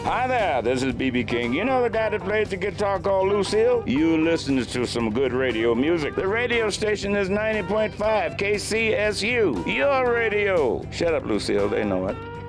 Hi there, this is B.B. King. You know the guy that plays the guitar called Lucille? You listen to some good radio music. The radio station is 90.5 KCSU. Your radio. Shut up, Lucille. They know it.